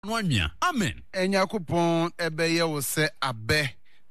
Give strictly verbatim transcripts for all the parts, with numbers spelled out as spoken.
Amen. Enyakupon ebeye wo se abe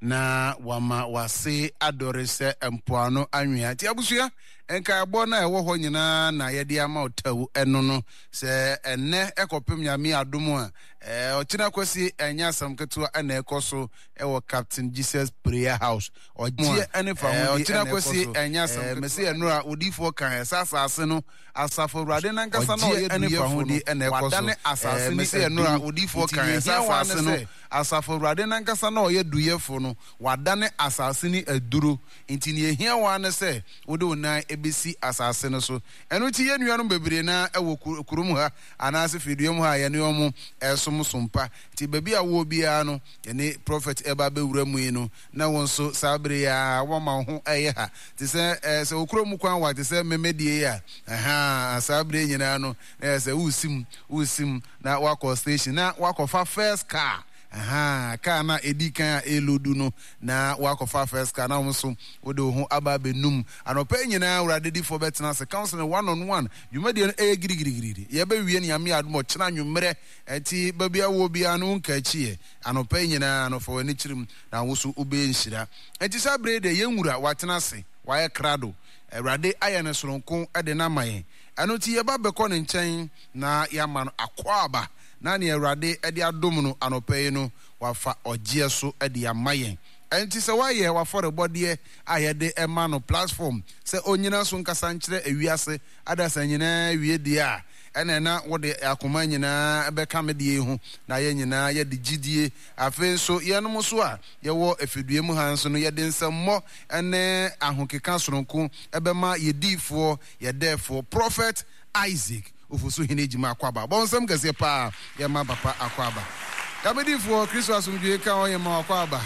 na wama wase adore se empoano anwea ti abusua enka ebo na ewo ho nyina na yede ama otawu eno no se enne ekopem nyame adom a eh ochina kwasi enya asam ketua na ekoso ewo Captain Jesus Prayer House ogie ene fa ho di ochina kwasi enya asam mesi enura odifo kan esasa ase no asafo rade na nkasa na oye ene fa ho di ene ekoso mesi enura odifo kan esasa ase no asafo rade na nkasa na oye duyefo no wadane asase ni aduro nti ne ehia wa ne se wode onan ebesi asase no so eno ti yenuanu bebre na ewo kurum ha anase fiduem ha ye ne omo esom sompa ti baby a wo bia no ene prophet eba bewura mu yi no na wonso sabre ya woma ho eye ha ti se se okurum kwan wa ti se memedie ya aha sabre nyina no se usim usim na wako station na wako fa first car aha ka na edika elodu no na wakofa first ka na wonso wode ho aba benum anopa nyina urade di for betna se council one on one yumade no e girigirigiri ye ba wie ne ame admo kina nwumre enti babia wo bia no nka chie anopa nyina no fo wani chirim na woso ube nhira enti sabre de yenwura watena se waye krado urade aye ne soronko ede na maye anoti ye ba bekọ ne nchen na yama no akwaba na ne Awurade ede adom no anopai no wafa ogie so ede amayen enti se waye wafore bode ayede ema no platform se onyina so nkasa nkyere awiase adasa nyina wie die a ene na wode akoma nyina ebeka medie hu na ye nyina ye de gidie afen so ye no so a ye wo efedue mu han so no ye de nsammo ene ahokeka soronko ebema ye difo ye defo prophet Isaac ofusu hine jima akwaba bonsam kase pa ye ma papa akwaba kabedifo Kristo asumdue ka o ye ma akwaba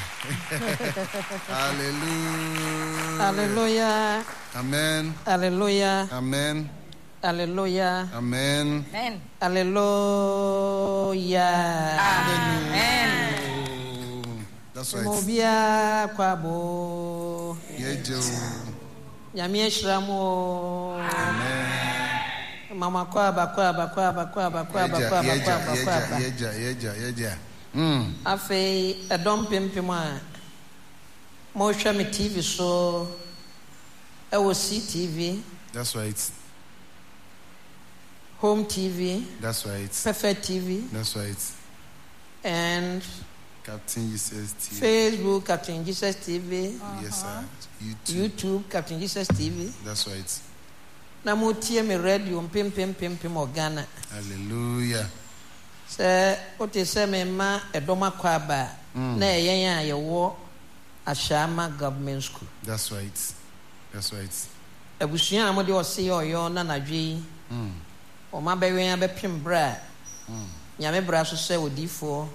hallelujah hallelujah amen hallelujah amen hallelujah amen amen hallelujah amen that's right mobia kwabo yejo nyame shiramo amen mama kwaba kwaba kwaba kwaba kwaba kwaba kwaba kwaba yeja yeja yeja mm afei edom pempem a mo hwa me T V so e wo C T V that's right Home T V that's right Perfect T V that's right and Captain Jesus T V Facebook Captain Jesus T V uh-huh. Yes sir YouTube YouTube Captain Jesus T V that's right na mo tie me radio pem pem pem pem Ghana hallelujah se o te se me ma edoma kwaba na eyen a ye wo Ashama government school that's right that's right abusuan amode o se oyo na nadwe mm o ma bewen abepem bra mm nyame bra so se odifo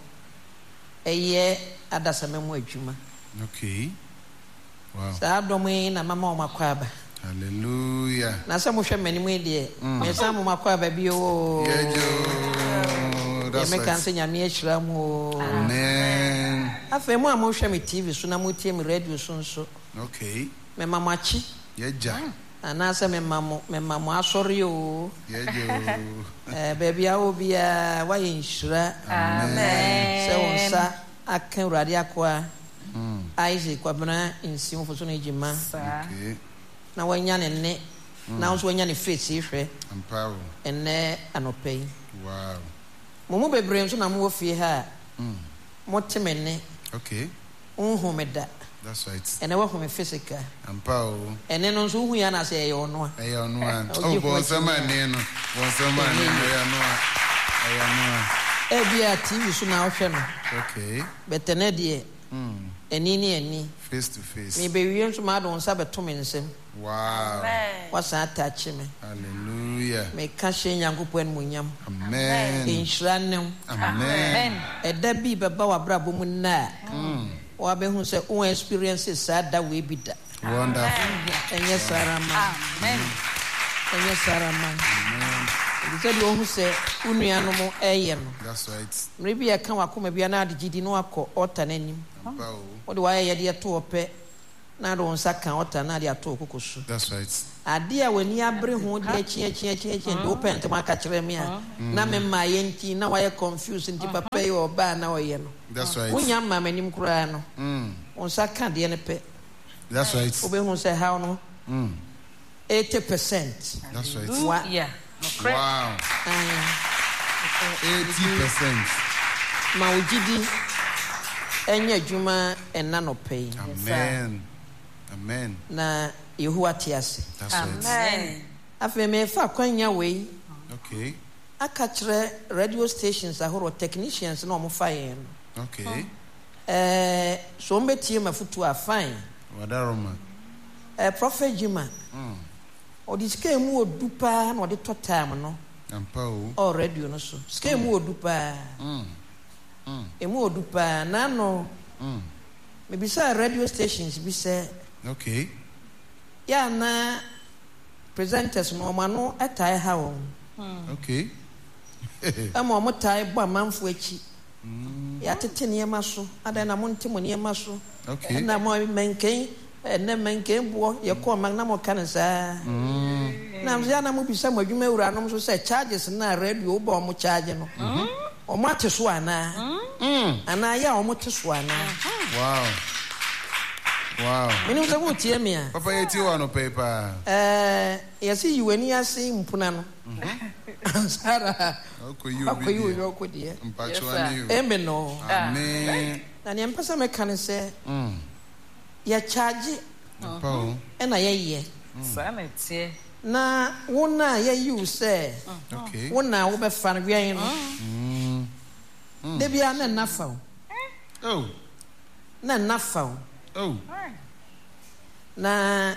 eye adasamemu adwuma okay wow sa domo na mama o makwaba hallelujah na se mo hwe mani mu de me sa mo makwaba bi o yejo that's right me kan se nyame ahira mu amen afa mu a mo hwe me T V so na mo tie me radio so nso okay me mamachi yeja ana se me mamo me mamo asori o yejo eh baby a obi a wa yinhira amen se wonsa akan urade akwa mm Isaac kwabena insimu foso na ejima okay na wanya ne ne na nso wanya ne face ihwe ampawo enne anopai wow mumu bebre nso na mo fie ha mm motemene okay unhumeda that's right ene wo home physical ampawo ene no nso hu ya na se ye ono a eyo no an oh bonsama ne no bonsama ne no ya no a eyo no a e bia T V so na ohwe no okay betene de mm eni ni eni face to face me be wi nso ma do nsa beto me nsem wow wasa attach me hallelujah me ka hye nyankopon munyam amen inshiranem amen eda bi beba wa brabo mu na mm wa be hu se o experiences sa da we bi da wonderful enye sarama amen enye sarama amen because you hu se unuanu mo eye no that's right mrebi ya kan wakoma bia na adegidi no akọ altar nanim ampawo o de wa ye de to ope na do nsa kan ota na dia to kokosu. That's right. Ade a wani abre ho de chi chi chi chi do pent ma ka kire me a na me ma ye nti na wa ye confused nti papa ye oba na wa ye no. That's right. Wonya ma manim kura no. Mm. Nsa kan de ne pe. That's right. Obe hu say how no? Mm. eighty percent. That's right. Wa- Yeah. Wow. eighty percent. Ma ujidi enye adwuma enna no pay. Amen. Amen. Na Yehowa tiase. That's right. Amen. Afa me fa kwanya we Okay. aka kire radio stations ahoro technicians na omo fa yen. Okay. Eh so mbetie mafutu afan. Wadaroma. Eh Prophet Jima. Mm. Odi sika mu odupa na odi to time no. Ampa o. O radio no so. Sika mu odupa. Mm. Mm. Emu odupa na no. Mm. Maybe say radio stations bi say Okay. ya na presenters no mano atai ha won. Okay. Ama omo tai bo amanfo achi. Ya tete niema so, ada na monte mo niema so. Okay. Na mo menken, na menken bo ye ko man na mo kan sa. Mm. Na mzia na mo bisa mo adwuma wura no so say charges na radio bo omo charge no. Mhm. Omo ateso ana. Mm. Ana ya omo teso ana. Wow. Wow. Mini mse mo tie me a. Papa yeti wa no paper. Eh, yesi yuweni ase mpuna no. Sara. Okoyi Okoyi obi. obi okodi. Mpacho ani. Amen no. Amen. Na ne mpesa me kan se Mm. ya charge Ampa o. e na ye ye. Sanity. Na wona ye you say. Okay. Wona wo be fa no wian no. Mm. De bia na nafa o. Oh. Na nafa o. Oh. Na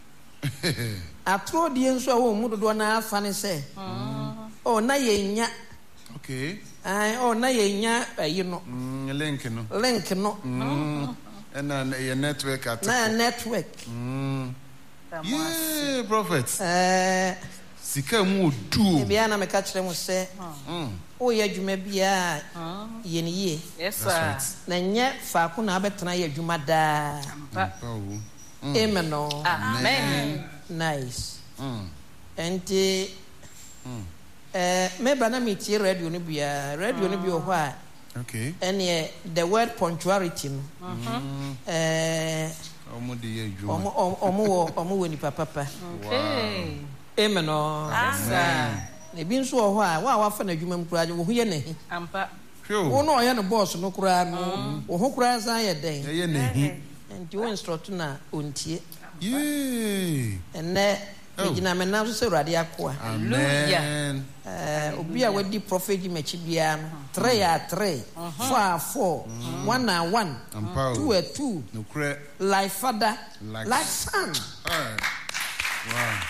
atro die nso a wo mu dodo na afa ne se. Oh na ye nya. Okay. Ai oh na ye nya ayi no. Mm, link no. Link no. Mm. And your network at. Na network. Mm. Yeah, prophet. Eh Sika mu odu. bia na me ka kire mo se. Mm. O ye adwuma bia ye ne ye. Yes, sir. Na nye fa ko na abetena ye adwuma da. Ampa o. Amen no. Amen. Nice. Mm. Enti eh me ba na metie radio no bia radio no bi o ho a Okay. ene the word punctuality no. Eh Omo de ye adwuma. omo omo wo omo wo ni papa papa. Okay. Amen no. Amen. Na bi nso o ho a wa wa fa na adwuma mkura wo ho ye ne hi. Ampa. Wo no ye no boss no kura no. Wo ho kura san ye den. Ye ne hi. Enti wo instruct na ontie. Yay. Ene megina me na so se urade akoa. Amen. Eh obi a wadi prophet ji machi bia no three a three, four a four, one a one, Ampa two a two. no cre. Like father, Like- like son. Alright. Wow.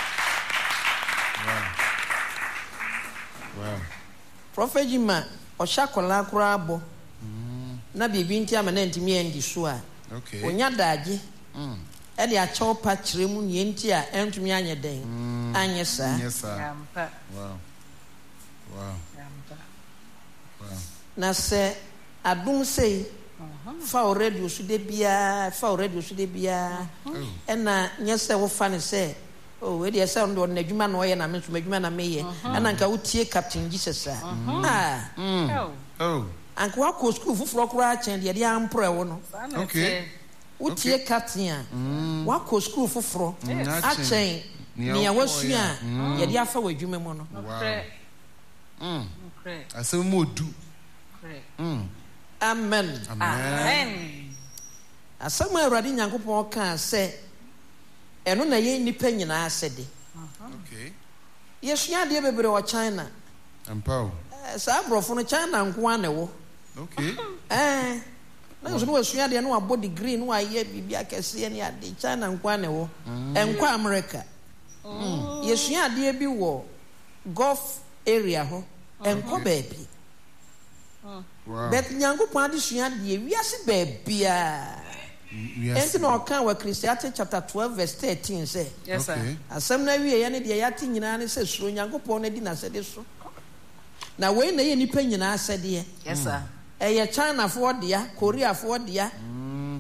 Wow. Wow. Prophet ji ma o shakola kura abo. Na bibi nti ama na ntimi endi so a. Okay. Onya daage. Mm. E de a chew pa kire mu ne nti a entumi anye den. Anye sa. Yes sir. Ampa. Wow. Wow. Ampa. Wow. Na se adum sei fa o radio so de bia fa o radio so de bia Oh. ena nye se wo fa ne se o we de se ndo na adwuma na oye na me so adwuma na me ye ena nka wotie Captain Jesus a ah Oh. Oh. anka wa ko school fufuro kura chen de de ampre wo no Okay. wotie Captain a wa ko school fufuro Mm, a achen. chen Nea ne wokɔ wasu yɛ. a ye de afa wa adwuma mu no Wow. Okay. Mm. Okay. Asem mu odu. Okay. Mm. amen Amen. Amen. asama awurade nyankopɔn ka se eno na ye nipa nyinaa asede Okay. yesua de bebre wɔ China Ampa o. Eh, saa brofo no China nko a na wo Okay. eh na nso no wasua de no wabɔ degree no ayɛ bibia kɛse ne ade China nko a na wo enko America yesua de bi wɔ Gulf area ho enko baabi Wow. bet nyankopɔn ade sua de wiase baabia Yes. enti na ɔka wɔ Ecclesiastes chapter twelve verse thirteen sɛ Yes, sir. Okay. asɛm na wie yɛ ne deɛ yɛate nyinaa ne sɛ suro nyankopɔn no di n'asɛde so na wei na yɛ nipa nyinaa asɛdeɛ Yes, sir. ɛyɛ Chinafoɔ dea Koreafoɔ dea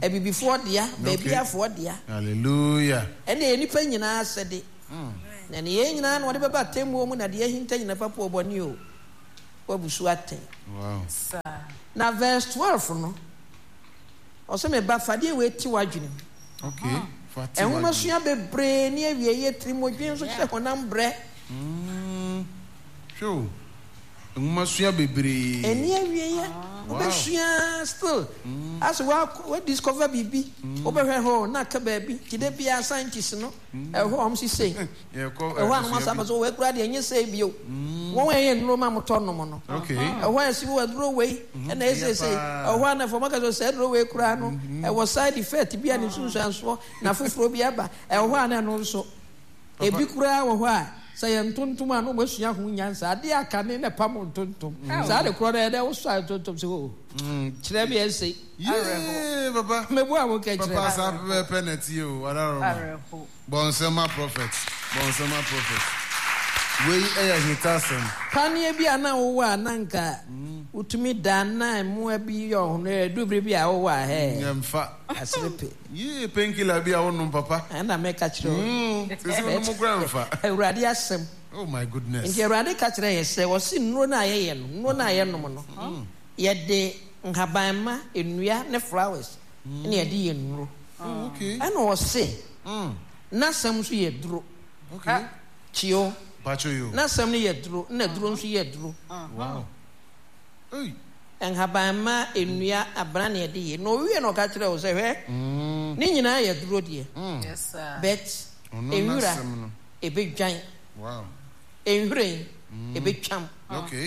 before dia baby afo dia hallelujah ene enipa nyina asede na ne ye nyina na wode beba temmo mu na de ahinta nyina papa oboni o wabusu aten wow na verse twelve no ose me ba fade we ti wadwene okay fati e homa sua bebre ne awie ye trimodwen so hye honam bre mm show homa sua bebre eni awie ye obesua still as we discover bibi obehwe ho na ka ba bi kide bia scientist no e ho am si say e ko e ho an masaba so we kura de enye say bio won we ye nro ma moto no mo no okay e ho asi we dro we e na say say e ho an for maka so say dro we kura no e wo side effect bia ni sunsu anso na foforo bia ba e ho an no so e bi kura wo ho a say ntontom a no masua ho nyansa ade aka ne ne pam ntontom sa de kura de wo so ntontom se o kire bi ese yeah baba mebu a wo ke kire papa sa penalty o araro bonsema prophet bonsema prophet we eya hitasem panie bi ana wo wa nanka utumi dana mu abi yo ne dubre bi a wo wa he nyamfa asrepe ye penkila bi a wonum papa ana me ka kire mm sese no mo grandfa awurade asem oh my goodness nge awurade ka kire ye se wo si nro na ye ye no nro na ye no no ye de nhabanma enua ne flowers ne ye de ye nro okay ana wo se mm na sam so ye duro okay chio bacho yo na sam ne ye duro na duro so ye duro wow hey nhabanma enua abra ne ye de ye no wie no ka kire wo se hwe mm ne nyina ye duro de yes sir bet enura ebedwan wow enhre ebetwam okay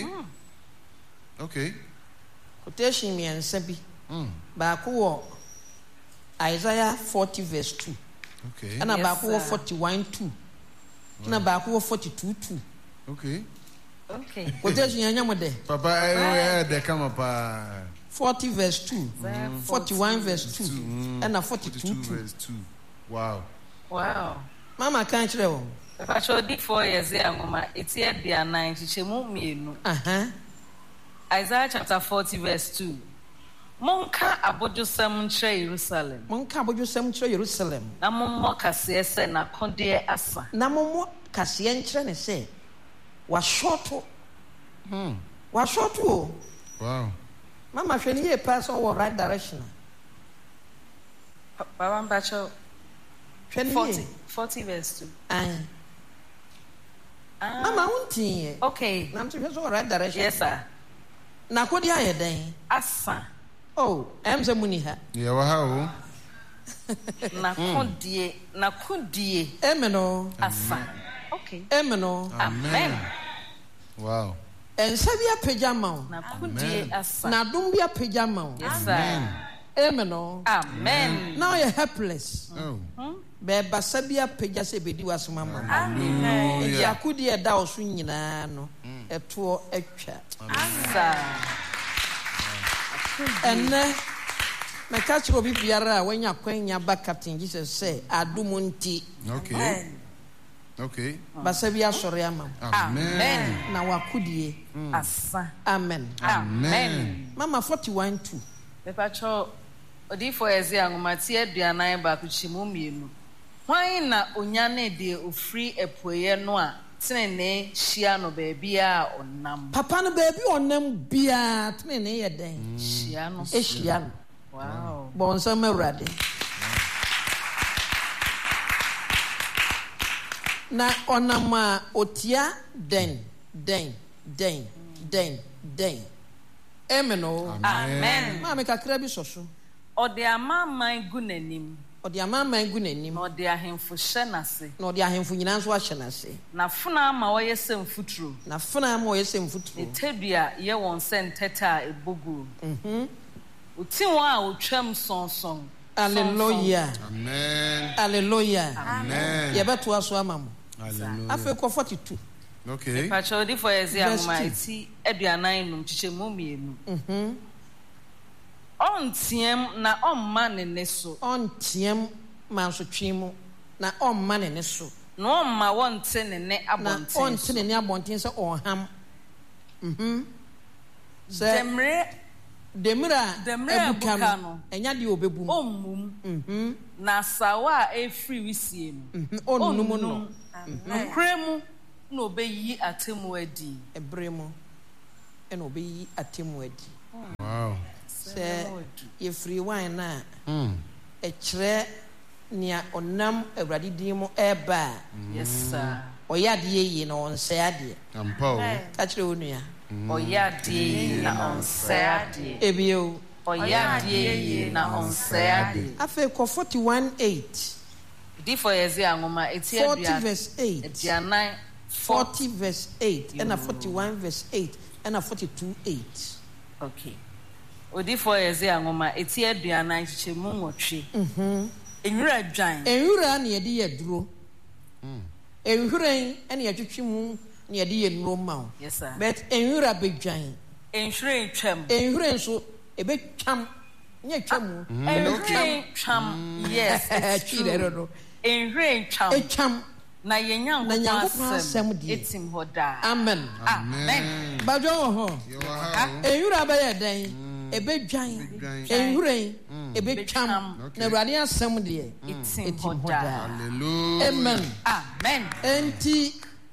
okay quotation me ansa bi mm ba ko wo Isaiah forty verse two okay ana Yes, ba ko wo sir. forty-one two na ba ko wo forty-two two okay okay quotation ya nyamo de papa eh de kama pa forty verse two forty-one verse two ana forty-two two two verse two wow wow mama kan kire wo papa cho di four years ya ngoma eti e bia nine chichemu mienu aha Isaiah chapter forty verse two monka abodosam nkyerɛ Jerusalem mon ka bodwosam kire Jerusalem na mommɔ kaseɛ sɛ n'akɔdeɛ asa na momo kase nkire ne se wa shoto hmm wa shoto wow mama hwɛ ne ye pass on right direction baba mbacho hwɛ ne forty ye forty verse two ai ah mama wontie okay na mto hwɛ so right direction yes sir na kodi ayɛ den asa oh em se muni ha yeah wa ha o n'akɔdeɛ n'akɔdeɛ emeno asa okay emeno amen wow ensa bi apagya ma wo n'akɔdeɛ asa na dom bi apagya ma wo yes sir emeno amen now you're helpless oh be basa bi apagya se bedi wasoma ma amen e akodi e da wo so nyinaa no eto atwa asa enne na catch obi biara a wanya kwanya bakatin Jesus say adumu nti okay okay basa bi asɔre ama amen na wakodie asa amen amen mama forty-one two Pepacho odifo eze angomati aduanan ba ku chimu mienu hwan na onyane de ofri epoye no a tenene hia no ba bia onam papa no baabi ɔnam bia tene ne yɛ den hia no ehyia no wow bɔnsɛm awurade na ɔnam a otia den den den den den amen o amen maame kakra bi sɔ so ode amaman gu nanim ɔde amaaman gu n'anim na ode ahemfo hye nase na ɔde ahemfo nyinaa nso ahyɛ n'ase na funa ama wɔyɛ sɛ mfuturo na fena ma ɔyɛ sɛ mfuturo etedua yɛ wɔn sɛ ntɛtɛ a ebogu mhm uti wɔn a otwam sɔnsɔn hallelujah amen hallelujah amen yɛbɛtoa so ama mo hallelujah afei kɔ forty-two okay Pepacho odifo eze Verse angoma two. eti aduanan num chichemu mienu mhm ɔnteɛm na ɔmma ne ne so ɔnteɛm ma nso twe mu na ɔmma ne ne so na ɔmma wɔnte ne ne na abɔnten ɔnte so ne ne abɔnten sɛ ɔham mhm sɛ dɛmmerɛ demira Demira ebuka ebuka no no. enya de obebum Ommum. mhm Na sawa e free wisie no. mhm onum no Nkremu na obeyi atemu adi. ebre mu ena obeyi atemu adi. Wow. Se ye free wine na Mm. e kire nia onam awurade din mu eba Yes sir. oyade ye na onse ade Ampa. ka kire onua Oyade na onsade. ebio Oyade na onsade. afa ko forty-one eight Di for yezi angoma eti forty adua. verse eight Edianan forty verse eight and forty-one verse eight and forty-two eight. Okay. Odi for yezi angoma eti aduanan chichemu nwotwe. Mhm. Enwura dwan. Enwura na yede ye duro. Mm. Enwuren ene ye twetwe mu na yede ye nuro ma o. Yes sir. But enwura bedwan. Enhwure twam. Enwuren so ebe twam. Nye twam. Enhwure twam. Yes. It's true. Chirero. Enhwure twam. E twam. Na yenyango Na Nyankopɔn asɛm asɛm deɛ. etim hɔ daa. Amen. Amen. Badwo ho. You are. Enwura ba ye den. Ebe dwan. Enwuren ebe twam. Na Awurade asɛm deɛ. Etim Etim hɔ hɔ daa. daa. Hallelujah. Amen. Amen. Enti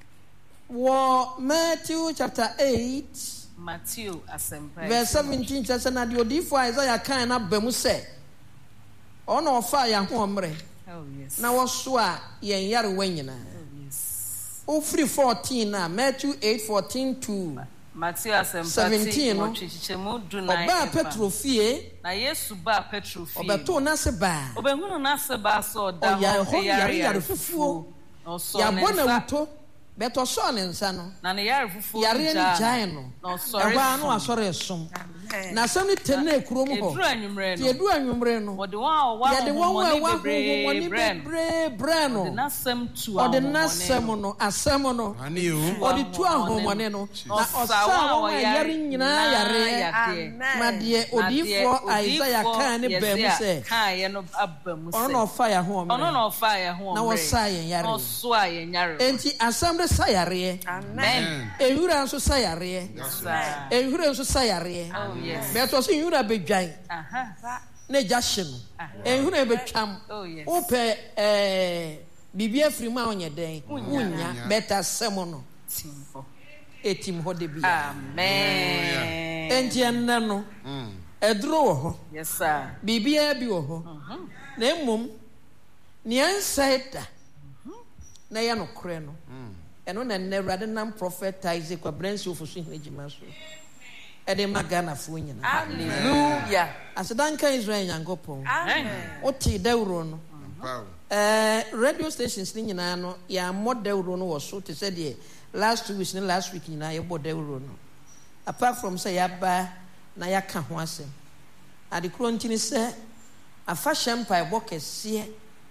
wo Matthew chapter eight Matthew asempa. verse seventeen says na the odifo Isaiah kan na ba mu sɛ ɔna ɔfa ya ho omre Oh yes. na wɔso a yɛn yare wanyina. Oh yes. O free fourteen na Matthew eight fourteen to Matthew asempa seventeen no. Chichemu du na. Ɔba Petro fie Na Yesu ba Petro fie. ɔbɛto na se ba Obehunu na se ba so da ɔya ho hɔ yare yare fufuo ya bɔ na wuto bɛtɔ sɔ ne nsa no Na ne yare fufuo. yare ni gyae no Na ɔsɔre. ɛhɔ ano asɔre som na asɛm ne tɛn na ekurom hɔ Eduru anwumre ti no. edu anwumre no Wɔde wɔn a wɔwɔ yɛde wɔn a ɛwɔ ahohommɔne ahohommɔne bebree brɛ no. bebree brɛ no Ɔde n'asɛm tu ɔde ahohommɔne n'asɛm no. no asɛm no Ani o. ɔde tu ahohommɔne no na Ɔsa ɔsa wɔn a wɔn a yare nyinaa yareɛ yareɛ. ma deɛ odiyifoɔ Isaiah kan ne baa mu sɛ kaeɛ no aba mu ɔno na sɛ ɔfa yɛn ho ɔno ɔmmerɛ na ɔfa yɛn ho na wɔsa yɛn na yareɛ ɔsoa yɛn yare. enti asɛm de sa yareɛ Amen. enwura nso sa yareɛ Saa. enwura nso sa yareɛ Oh yes. bɛtɔ so enwura bedwan Aha. na gya hye no enwura betwam Oh yes. wopɛ ɛɛ biribi afiri mu a ɔnyɛ dɛn wonya bɛta asɛm no Timfo. etim hɔ de bia Amen. enti ɛnnɛ no ɛduro wɔ hɔ Yes sir. biribiara bi wɔ hɔ na mmom nea nsɛe da na ɛyɛ nokorɛ no ɛno na nnɛ Awurade nam prɔfɛt Isaac Kwabransi Ofosu hene gyima so ɛde ma Ghanafoɔ nyinaa Hallelujah. asedanka Israel Nyankopɔn Amen. wote dawuro no Wow. ɛɛ radio stations ne nyinaa no yɛammɔ dawuro no wɔ so te sɛ deɛ last two weeks ne last week nyinaa yɛbɔ dawuro no apart from sɛ yɛaba na yɛaka ho asɛm ade korɔ nti ne sɛ afahyɛ mpaebɔ kɛseɛ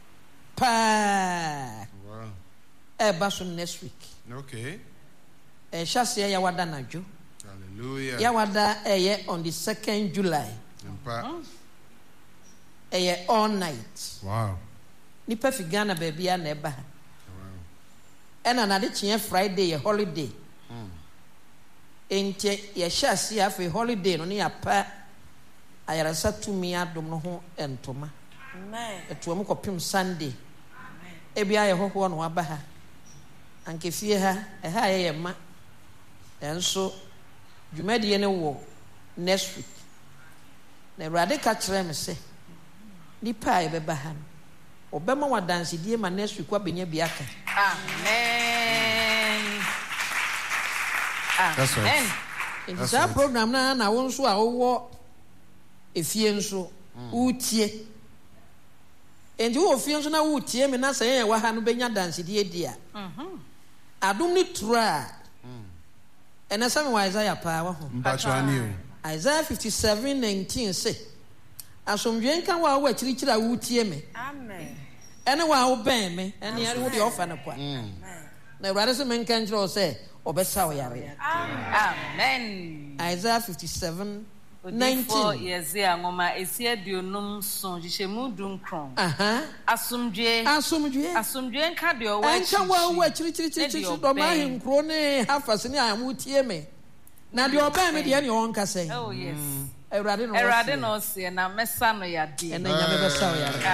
paa Wow. ɛɛba so next week Okay. ɛhyɛ aseɛ yɛwada nadwo Hallelujah. yɛwada ɛyɛ on the second July Ampa. ɛyɛ all night Wow. nipa fi Ghana baabi a na ɛba ha Wow. ɛna nade kyeɛ Friday yɛ holiday enti yɛhyɛ aseɛ afei holiday no ne yɛapa ayaresa tumi adom no ho ntoma ɛtoa mu kɔpem Sunday ebi ayɛ hɔhoɔ na waba ha anka fie ha ɛha yɛyɛ ma ɛnso dwumadie no wɔ next week na Awurade ka kyerɛ me sɛ nipa a yɛbɛba ha no ɔbɛma wadansedie ma next week wabɛnya bi aka Amen. That's right. Amen. nti That's saa right. program na na wo nso a wowɔ efie nso wotie nti wowɔ fie nso na wotie me na sɛ yɛn ɛwɔ ha no bɛnya dansedie di a adom ne turo a ɛnɛ sɛ me wɔ Isaiah paa wɔ ho Mpacho ani o. Isaiah fifty-seven nineteen sɛ asomdwe nka wo a wowɔ akyirikyiri a wotie me ɛne wo a wobɛn me ɛne ɛne wo deɛ ɔfa no kwa na Awurade sɛ menka nkyerɛ wo sɛ ɔbɛsa wo yareɛ Amen. Isaiah fifty-seven Odifo nineteen yɛze angoma esi aduonum so hyehyɛmu du nkron. aha Asomdwe. asomdwe Asomdwe nka deɛ ɔwɔ ɛnka wo a wowɔ akyirikyiri. akyirikyirikyirikyiri Ne deɛ dɔm ɔbɛn. ahenkuro ne hafase ne a wotie me na de oba me de ne on kasa Oh yes. Erade no. Erade no se na mesa no ya de. Ena nya me besa o yare.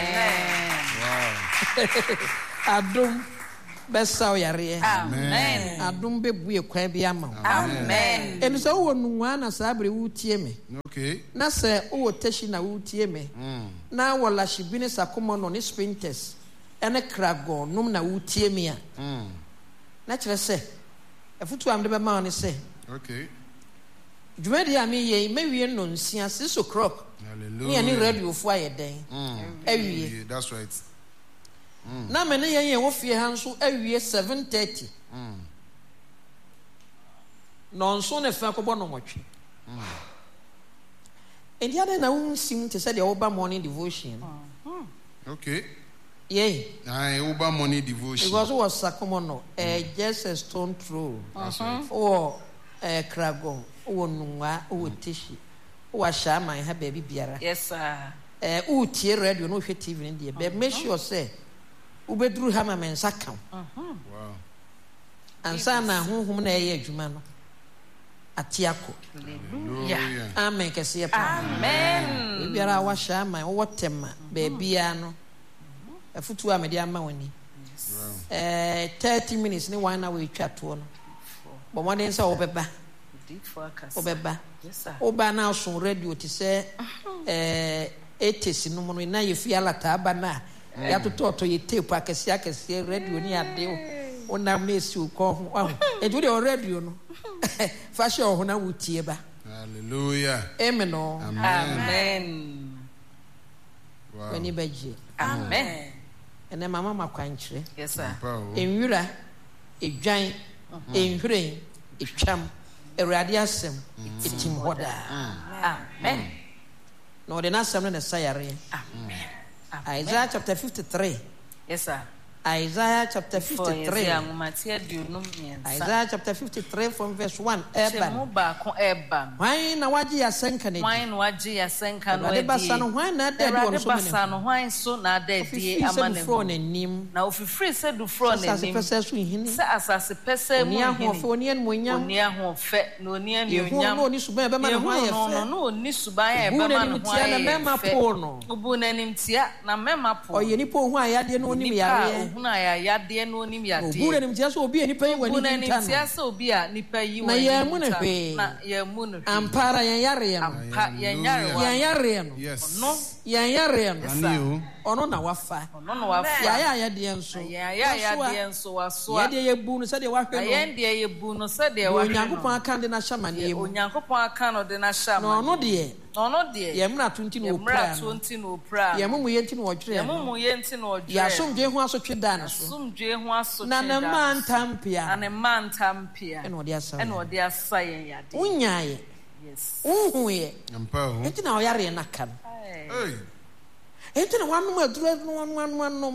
Amen. Adom besa o yare. Amen. Adom bebue kwan bi ama. Amen. Enu se wo nuwa na sabre wutie me. Okay. Na se wo teshi na wutie me. Na wala shibine sakomo no ne sprinters. Ene krago num na wutie me a. Na kire se efutu am de be ma on se. Okay. Dwedi ami ye mewie no nsia six o'clock. Hallelujah. Ni radio fo ayeden. Awie. That's right. Na me ne ye ye wo fie ha nso awie seven thirty. No nso ne fa ko bo no motwe. Endi ade na unsim te say the oba morning devotion. Okay. Yeah. I Uber morning devotion. Because it was sakomono, eh just a stone throw. Or eh krago, or nwa, or tishi. Or shama ha baby biara. Yes sir. Eh u tie radio no hwe T V in there. But make sure say ubedru hama men sakam. Wow. Ansa na honhom na eye adwuma no. Atiako. Hallelujah. Amen kese pa. Amen. Biara wa shama, wo tema, baby ano. Afutu amede ama wani. Eh thirty minutes ni one hour etwa to no. But one day say obeba. Obeba. Yes sir. Oba na so radio ti say eh eighties no mo na ye fi alata aba na. Ya to to ye tape akese akese radio ni ade o na mesi ko ho. E do the radio no. Fashion ho na wutie ba. Hallelujah. Amen no. Amen. Wow. Wani baji. Amen. Ene mama makwankyere. Yes sir. Enwura, edwan, enhwere, etwam, Awurade asem, etim hoda. Amen. No de na asem na sayare. Amen. Isaiah chapter fifty-three. Yes sir. Isaiah chapter fifty-three. Isaiah chapter fifty-three from verse one. Eban. Why na waji ya senka ne? Why na waji ya senka no? Ade basa no why na de do so basa no why so na de die amane fro na nim. Na ofifiri se du fro na nim. Asase pese so hini. Se asase pese mu hini. Oni ahofe oni en monyam. Oni ahofe na oni en onyam. No oni suban be ma no why no no no oni suban e be ma no why. Na mema po no. Obu na nim tia na mema po. Oye ni po hu ayade no oni yare. Huna ya yade no nim yade. Obu na nim tia so obi e nipa yi wani ntan. Obu na nim tia so obi a nipa yi wani. Na ye mu ne hwe. Na ye mu ne hwe. Ampara ye yare ye no. Ampa ye yare wa. Ye yare no. Yes. No. Ye yare no. Ani ono na wafa. Ono na wafa. Ya ya ya de enso. Ya ya ya de enso waso. Ye de ye bu no se de wa hwe no. Ye de ye bu no se de wa hwe no. Onyankopon aka de na hyama ne mu. Onyankopon aka no de na hyama. No no de. No no de. Ye mra tunti no opra. Ye mra tunti no opra. Ye mumu ye nti no odwere. Ye mumu ye nti no odwere. Ya somdwe ho asotwe da na so. Somdwe ho asotwe. Na na man tampia. Na na man tampia. Eno de asa. Eno de asa yen yade. Unyaye. Yes. Uhu ye. Ampa ho. Enti na oyare na kan. Hey. Enti na wanu aduru no wanu wanu wanu.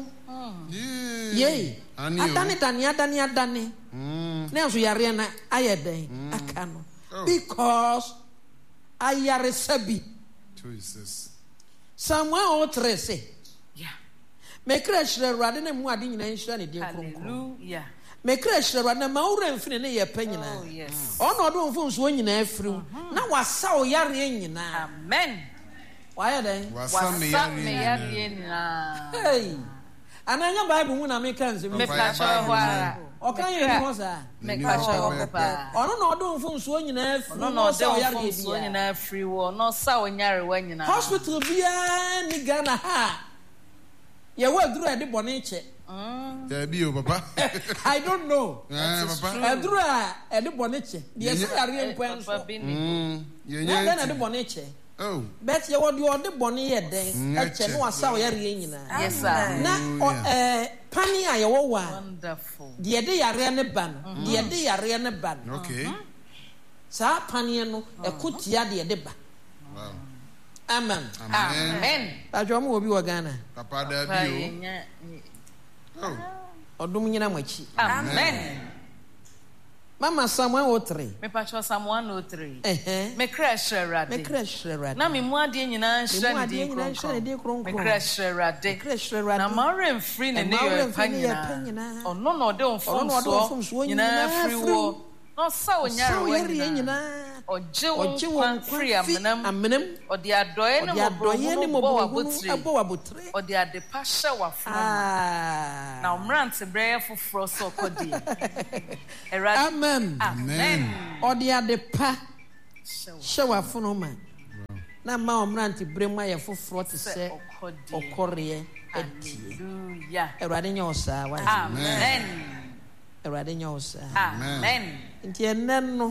Ye. Adani dani adani adani. Mm. Na so yare na ayeden aka no. Because ayare sabi. Jesus. Samuel o trese. Yeah. Me crash le rade na mu ade nyina nhira ne din kronkron. Hallelujah. Me crash le rade na ma wura mfine ne ye pa nyina. Oh yes. Ono do mfu nso nyina afiri. Na wasa o yare nyina. Amen. Why then? Wasa me yare nyina. Hey. Ananya Bible mu na me kan se Me pa cho hwa. O kan ye ni ho sa. Me pa cho hwa pa. Ono na do mfu nso nyina afiri. Ono na do mfu nso nyina afiri wo. No sa o nyare wa nyina. Hospital bia ni Ghana ha. Ye wa duru e de bone che. Mm. There be o papa. I don't know. Eh papa. Eduru a e de bone che. De se yare nkwan so. Mm. Ye Na ye. na de bone che. Oh. Bet ye wo de o de bone ye den. E che no asa o yare nyina. Yes sir. Na eh pani a ye wo wa. Wonderful. De de yare ne ba no. De de yare ne ba no. Okay. Sa pani no e kutia de de ba. Wow. Amen. Amen. Ajo mo obi wo Ghana. Papa da bi o. Oh. Odum nyina machi. Amen. Mama Samuel o three. Me pa cho Samuel no three. Eh. Me crash rade. Me crash rade. Na me mu ade nyina nhira ne din kronkron. Me crash rade. Crash rade. Na ma re mfiri ne ne yo pa nyina. Ono no de onfom so nyina afiri wo. no sa onyare wanyina oje won free amenam amenam odi adoye ne mo bo wabotire abo wabotire odi ade pa hye wafo na omrante breye foforo so kodi amen amen odi ade pa hye wafo no ma na ma omrante brema ye foforo te se okore hallelujah erade nya osa wa amen erade nya osa amen nti enenno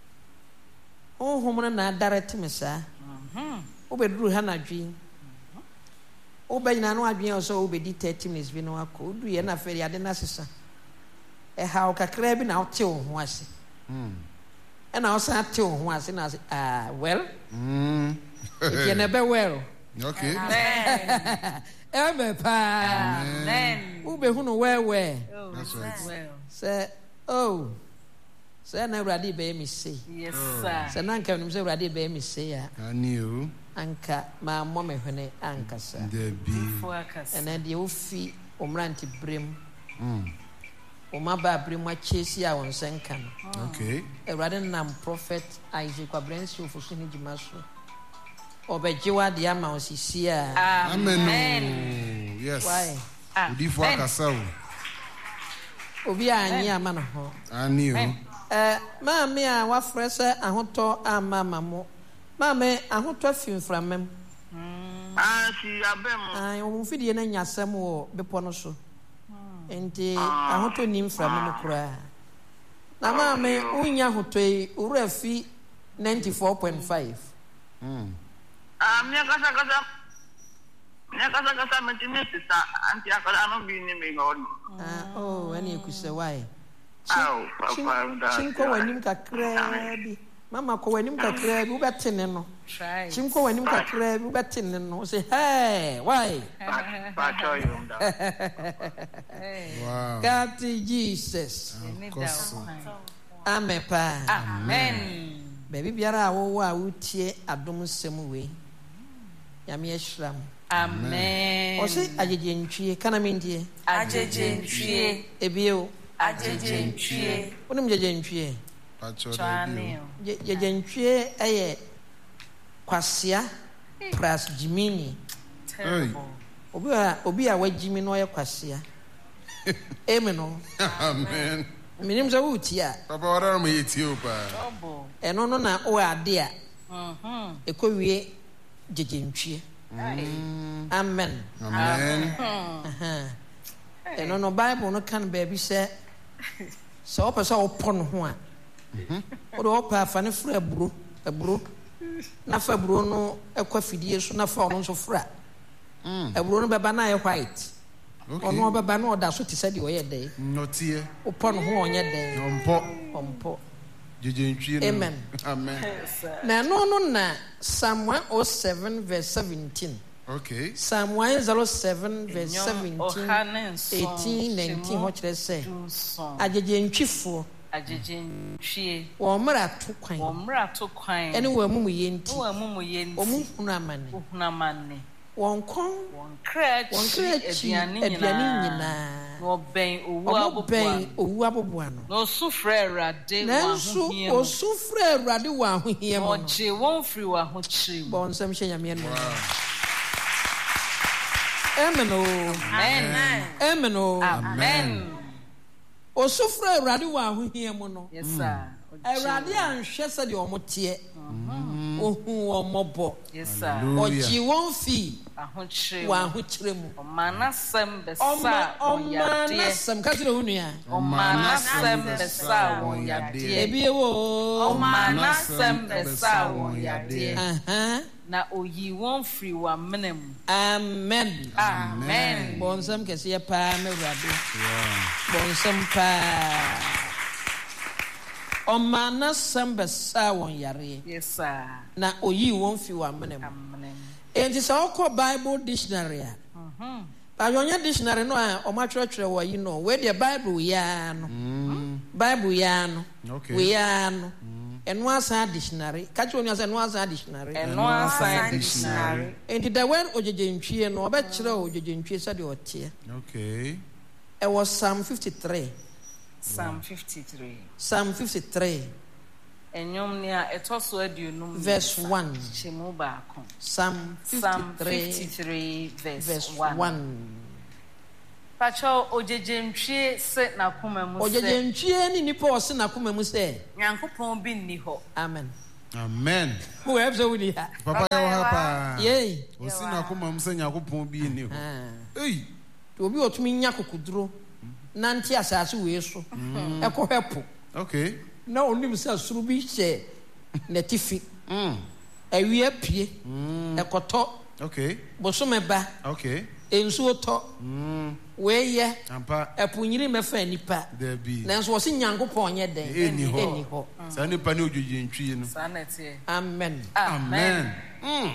ohum na direct me sa mhm obeduru ha na dwi obanyina no adwen oso obedi thirty minutes bi no akọ odu ye na feri ade na sesa e ha o kakra bi na ote wo ho ase mm e na osa ate wo ho ase na ah well mm e na be well okay amen ebe pa amen ube hu no well well that's right say oh say na urade be mi say yes sir say na nka no say urade be mi say ya ani o anka ma mo me hwene anka sa de bi fo akasa ena de ofi omranti brem mm o ma ba brem a chesi a won senka no okay urade nam prophet Isaac Abrensi ofosu ni jimaso obejiwa de ama osisi a amen yes why odi fo akasa o obi anyi ama no ho ani o eh ma me a wa frese ahoto ama mamo ma me ahoto afimframem ah si abem ai o mfidie na nyasem wo bepo no so enti ahoto ni mframem kura na ma me unya ahoto yi ura fi ninety-four point five mm ah me kasa kasa me kasa kasa me tini sisa anti akala no bi ni me god ah oh ani ekuse why aw papa da chinko wanim kakra bi mama ko wanim kakra bi ubetene no try chinko wanim kakra bi ubetene no say hey why pa cho you da wow God Jesus amen pa amen baby biara wo wo a wutie adom nsem we yame ahyiram amen o se agegentwie kana mendie agegentwie ebio agegentwie wonim agegentwie pacho chane de agegentwie eye kwasia pras jimini terrible obi a obi a wajimi no ye kwasia amen no amen minim za wuti a papa wara mo yeti o pa trouble eno no na o ade a mhm ekowie agegentwie amen amen aha eno no bible no kan ba bi se se o pese o pon ho a o do o pa fa ne fra aburo aburo na fa aburo no ekwa fidie so na fa ono so fra mm aburo no beba na ye white okay ono beba na oda so ti se de o ye de notie o pon ho onye de ompo ompo jejentwie no amen amen na no no na Psalm one oh seven verse seventeen okay Psalm one oh seven verse seventeen eighteen nineteen ho kire se agegentwifo agegentwie wo mra to kwan wo mra to kwan ene wo amumu yenti wo amumu yenti wo mu hunu amane wo hunu amane won kon won kra won kra chi aduane nyina no ben owu abobo ben owu abobo ano no sufre erade wa nanso o sufre erade wa ahohie mo no je won free wa ho chiri bon sam hye nyame no amen o amen amen o amen o sufre erade wa ahohie mo no yes sir erade anhwe se de omote ohu omobo yes sir oji won fi ahochire wa ahochire mu omanasem besa omanasem ka tire hunu ya omanasem besa won yade ebi wo omanasem besa won yade aha na oyi won free wa menem amen amen bonsam kese ya pa me wrade bonsam pa omanasem besa won yare yes sir na oyi won fi wa menem amen enti sa okọ Bible dictionary a mhm ba yonya dictionary no a o ma twetwere wo yi no we the Bible ya no Bible ya no okay we ya no eno asa dictionary ka che onu asa eno asa dictionary eno asa dictionary enti the word ogegentwie no obe kire ogegentwie sa de otie okay e was Psalm fifty-three Psalm fifty-three. Psalm fifty-three. Enyom ni a etoso aduonum. Verse one. Chemu baako. Psalm fifty-three. Verse one. one. Pacho ojejentwie se na koma mu se. Ojejentwie ni nipa o se na koma mu se. Nyankopon bi nni ho. Amen. Amen. Who have so with ya? Papa ya hapa. Yey. Osi na koma mu se Nyankopon bi nni ho. Ei. To obi otumi nya kokuduro. Nanti asase we so. Ekohwepo. Okay. Na onim se asuru bi hye na tifi. Mm. Awie pie. Ekoto. Okay. Bosome ba. Okay. Ensuo to. Mm. We ye. Ampa. Epunyiri mefa nipa. There be. Nanso wo se Nyankopon nye den. Eni ho. Eni ho. Sa nipa ne ojojentwie no. Sa na tie. Amen. Amen. Mm.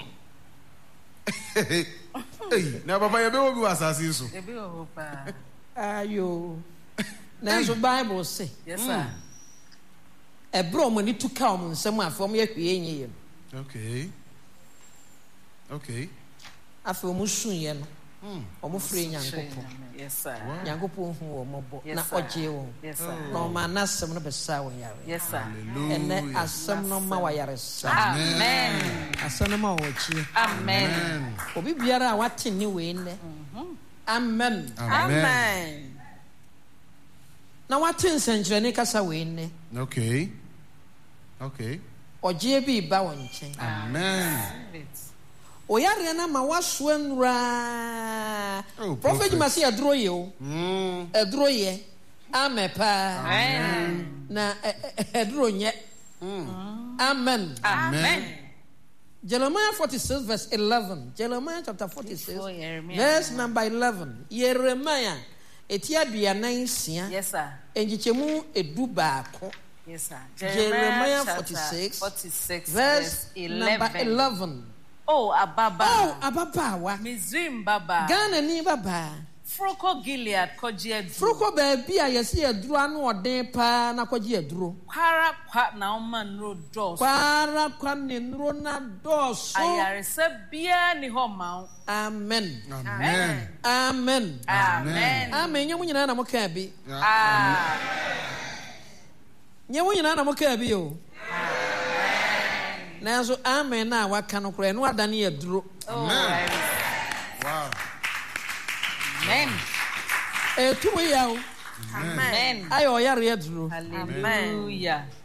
Ei, na papa ye be wo bi wasase so. E be wo pa. Ayo. Nanso Bible say. Yes sir. Ebro mo ni tuka o mo nsem afom ye hwe enye. Okay. Okay. Afi o mo sunye no. Mm. O mo free Nyankopon. Yes sir. Nyankopon hu o mo bo na oje wo. Yes sir. No ma na asem no be sa wo yare. Yes sir. Ene asem no ma wa yare sa. Amen. Asem no ma wo chi. Amen. Obi biara a wate ni we ne. Amen. Amen. Na wate nsenkyere ne kasa we ne. Okay. Okay. Oje bi ba wo nchen. Amen. Oyare na ma waso enura. Oh, Prophet Masi aduro ye o. Mm. Aduro ye. Amepa. Amen. Na aduro nye. Mm. Amen. Amen. Jeremiah forty-six verse eleven. Jeremiah chapter forty-six Oh, Jeremiah. verse number eleven. Jeremiah etia duanan sia. Yes sir. Enjichemu edu baako. Yes sir. Jeremiah forty-six, forty-six verse eleven. number eleven. Oh, ababa. Oh, ababawa. Mizrim baba. Ghana ni baba. Froko Gilead koji aduro. Froko baabi a yesi aduro anu oden pa na koji aduro. Kwara kwa na oma nro dos. Kwara kwa ne nro na dos. Ayaresa bia ni ho ma. Amen. Amen. Amen. Amen. Amen. Nyamu nyina na moka bi. Ah. Nyamu nyina na moka bi o. Nanso amen na waka no kura no adane aduro. Amen. Wow. Amen. E tuwe ya o. Amen. Ayo yare aduro. Hallelujah.